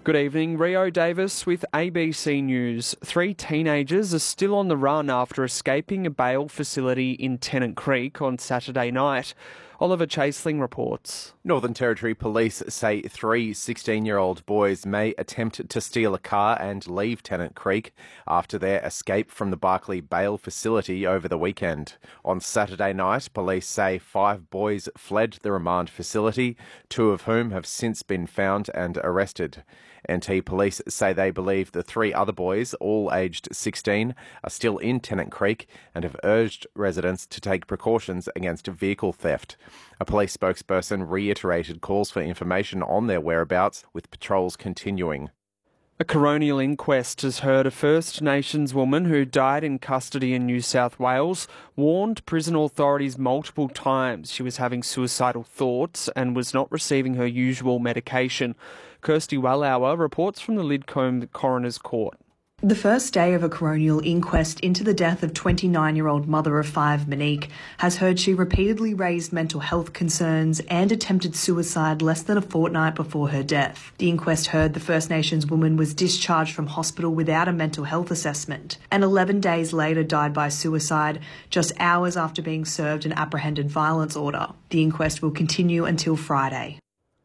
Good evening, Rio Davis with ABC News. 3 teenagers are still on the run after escaping a bail facility in Tennant Creek on Saturday night. Oliver Chaseling reports. Northern Territory Police say 3 16-year-old boys may attempt to steal a car and leave Tennant Creek after their escape from the Barkly Bail facility over the weekend. On Saturday night, police say 5 boys fled the remand facility, 2 of whom have since been found and arrested. NT Police say they believe the 3 other boys, all aged 16, are still in Tennant Creek and have urged residents to take precautions against vehicle theft. A police spokesperson reiterated calls for information on their whereabouts, with patrols continuing. A coronial inquest has heard a First Nations woman who died in custody in New South Wales warned prison authorities multiple times she was having suicidal thoughts and was not receiving her usual medication. Kirsty Wallauer reports from the Lidcombe Coroner's Court. The first day of a coronial inquest into the death of 29-year-old mother of 5 Monique has heard she repeatedly raised mental health concerns and attempted suicide less than a fortnight before her death. The inquest heard the First Nations woman was discharged from hospital without a mental health assessment and 11 days later died by suicide just hours after being served an apprehended violence order. The inquest will continue until Friday.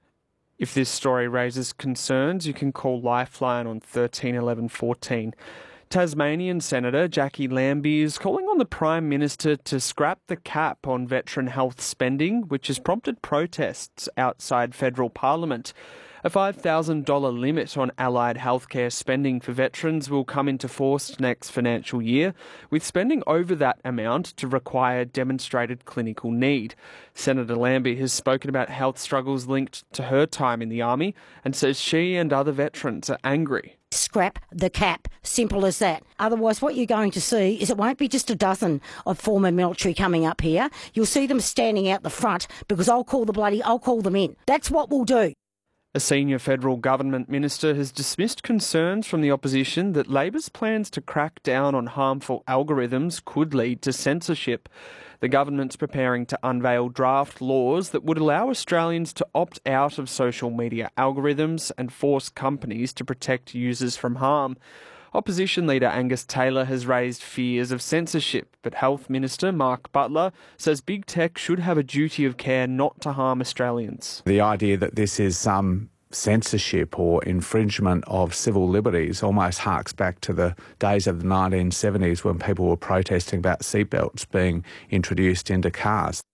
If this story raises concerns, you can call Lifeline on 13 11 14. Tasmanian Senator Jackie Lambie is calling on the Prime Minister to scrap the cap on veteran health spending, which has prompted protests outside federal Parliament. A $5,000 limit on allied healthcare spending for veterans will come into force next financial year, with spending over that amount to require demonstrated clinical need. Senator Lambie has spoken about health struggles linked to her time in the Army and says she and other veterans are angry. Scrap the cap. Simple as that. Otherwise, what you're going to see is it won't be just a dozen of former military coming up here. You'll see them standing out the front because I'll call them in. That's what we'll do. A senior federal government minister has dismissed concerns from the opposition that Labor's plans to crack down on harmful algorithms could lead to censorship. The government's preparing to unveil draft laws that would allow Australians to opt out of social media algorithms and force companies to protect users from harm. Opposition leader Angus Taylor has raised fears of censorship, but Health Minister Mark Butler says big tech should have a duty of care not to harm Australians. The idea that this is some censorship or infringement of civil liberties almost harks back to the days of the 1970s when people were protesting about seatbelts being introduced into cars.